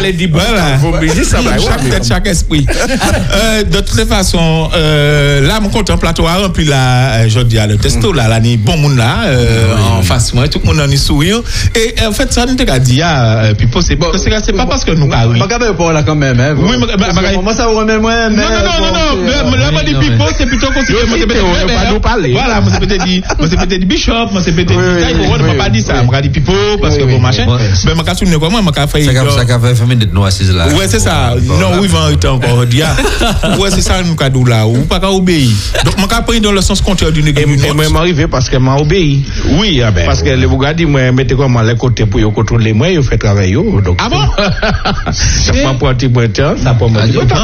parler du bon chaque esprit. De toute façon, là, mon contemplatoire a rempli la, je dis, le testo, là, l'année bon monde là, en face, moi, tout le monde en est sourire. Et en fait, ça nous a dit, Pipo, c'est pas parce que nous carrons. Je ne pas là quand même, hein. Oui, moi, ça vous remet moins. Non, là, moi, dit Pipo, c'est plutôt considéré. Voilà, moi, c'est peut-être dit Bishop, moi, c'est peut-être dit, on ne pas dit ça, moi, dit Pipo, parce que bon, machin. Mais moi, je suis comment, moi, je fait. Ça a fait famille d'être noir assise là. Ouais, c'est ça. Non, oui, va être encore. Ouais, c'est ça, nous, cadou là, ou pas qu'à obéir. Donc, moi, je pris dans le sens contraire du négatif. Et moi, m'arrive parce que m'a obéi. Oui, parce que les Bougadi, moi, mettez comment les côtés pour contrôler moi, ils font travail. Donc, ah bon? Ça prend pour un petit peu de temps, ça prend pas de temps.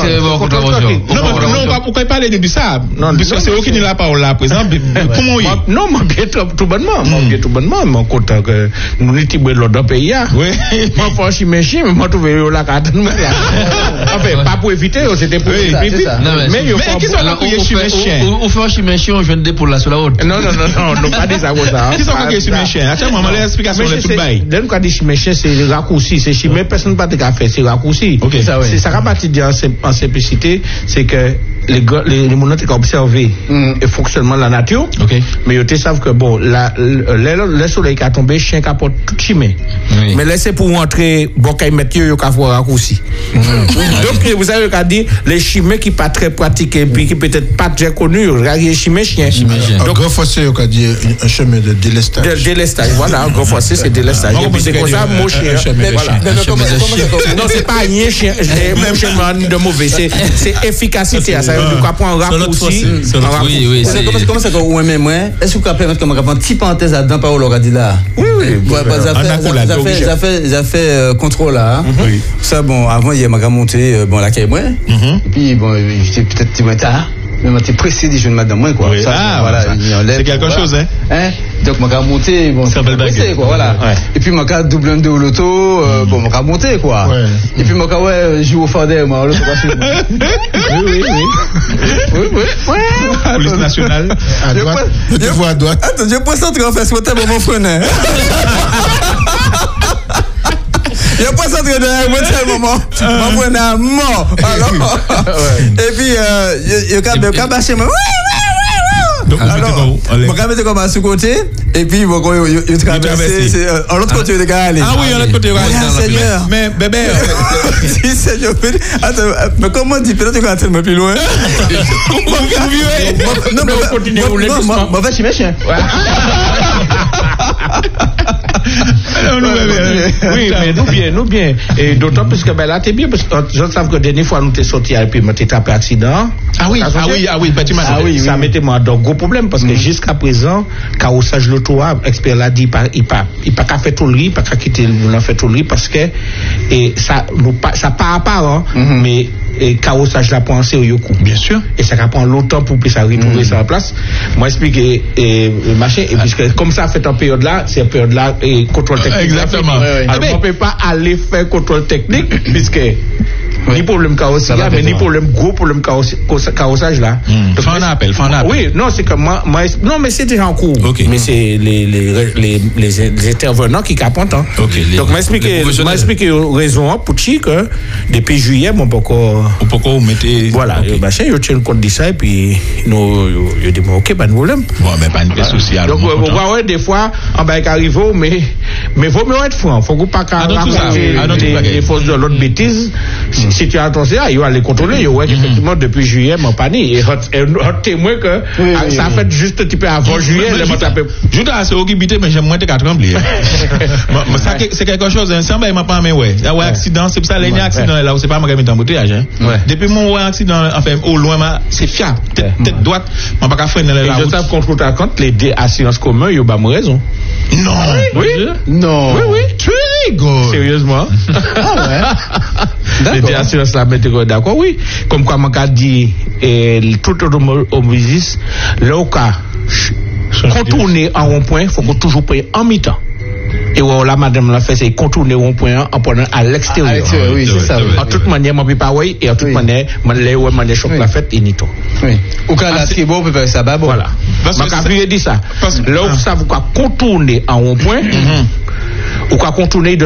Non, pas pourquoi parler de ça. Non, parce que c'est eux qui n'est là pas là présent. Comment il? Non, moi, bien tout bonnement, mon content que nous n'étions pas l'autre pays. Oui. Moi, franchement, moi, trouvé la carte. Enfin, pas pour éviter, c'était pour éviter. Mais qui sont là pour y chien? On fait un chien, on vient de pour la sur la haute. Non, pas des ça. Qui sont là pour y chien? Attends, moi, l'explication est toute baille. D'un cas des chien, c'est le raccourci, c'est chien, mais personne pas de café, c'est raccourci. C'est ça va partir en simplicité, c'est que les monotes qui ont observé le fonctionnement de la nature, mais ils savent que bon, le soleil qui a tombé, chien qui apporte tout chimé. Mais laissez pour rentrer, bon, quand ils mettent, ils ont un raccourci. Donc, vous avez dit, les chimés qui pas très pratiqués, puis qui peut-être pas très connus, les chimés chiens. Donc, gros fossé, on a dit un chemin de délestage. De délestage, voilà, un gros fossé, c'est délestage. Et puis c'est comme ça, mon chien. Non, c'est pas un chien, mon chien de mauvais, c'est efficacité. Ça veut dire qu'on prend un raccourci. Oui, comment ça qu'on aime moi? Est-ce que vous pouvez permettre qu'on mette une petite parenthèse là-dedans, par où l'on a dit là? Oui. Ça fait contrôle là. Ça, bon, avant, il y a ma monté, bon, la caille, moi. Et puis, bon, j'étais peut-être petit peu tard. Mais moi, t'es pressé des jeunes madame, moi, quoi. Voilà. C'est quelque chose, hein. Donc, moi, monté, bon, c'est pressé, quoi, voilà. Et puis, moi, double un de l'auto, bon, moi, monté, quoi. Et puis, moi, joue au fardé, moi, l'autre, Oui. Police nationale. À droite. Je te vois à droite. Attends, je pense que en fait, c'est mon mon frère. Il n'y a pas ça de moi moment. Mon frère est mort. Alors, et puis, il y a bâché moi. Donc, on va mettre comme à ce côté, et puis, on va traverser. En l'autre côté, il y a aller. Ah oui, en l'autre côté, Seigneur. Mais, bébé. Si, Seigneur. Attends, mais comment dire, peut-être qu'on va tellement plus loin. Non, mais on continue. Mauvais chien. Oui, mais nous bien. Et d'autant plus que là, t'es bien, parce que je sais que la dernière fois, nous t'es sorti et puis t'es tapé accident. Ah oui, ça mettait moi dans gros problème, parce que jusqu'à présent, carrossage l'auto, expert l'a dit, il pas qu'à faire tout le riz, pas qu'à quitter le fait tout le riz, parce que ça part à part, mais carrossage la pensée au yoku. Bien sûr. Et ça prend longtemps pour que ça retrouve ça en place. Moi, explique machin, et puisque comme ça fait en période là, c'est une période là, et contrôle technique. Exactement. Alors, on ne peut pas aller faire contrôle technique, puisque ni problème carrossage, mais ni gros problème carrossage là. Fais un appel. Oui, non, c'est comme moi, non, mais c'était en cours. Mais c'est les intervenants qui capotent. Donc, m'explique raison pour que depuis juillet, mon pourquoi vous mettez. Voilà, machin, je tiens compte de ça, et puis nous, je dis, ok, pas de problème. Bon, mais pas de souci. Donc, ouais, des fois, on va arriver, mais faut mieux être franc. Faut pas raconter les forces de l'autre bêtise. Si tu as attention, il va les contrôler. Il effectivement, depuis juillet, mon panier. Et témoin que ça a fait juste un petit peu avant juillet. Je dois assez occupé, mais j'aime moins de 4 ans. C'est quelque chose, ça m'a pas mais ouais. Il y a un accident, c'est pour ça, il y a un accident là où c'est pas moi qui mets en embouteillage. Depuis mon accident, enfin, au loin, c'est fiable. Tête droite, je ne peux pas freiner la route. Je sais contre ta compte, les deux assurances communes, ils ont pas raison. Non. Oui. Non. Oui. Tu rigoles. Sérieusement. Les deux assurances là, d'accord, oui. Comme quoi, on a dit, tout automobiliste, là, au cas, contourner en rond-point, il faut qu'on toujours paye en mi-temps. Et là, madame l'a fait, c'est contourner au point en prenant à l'extérieur. Oui, c'est ça. En toute manière, je ne peux pas, oui, et en toute manière, je choc la fête, et ni tout. Oui. Ou quand la tribu, on peut faire ça, bah bon. Voilà. Je dit ça. Là où ça, vous contourner en rond-point, ou contourner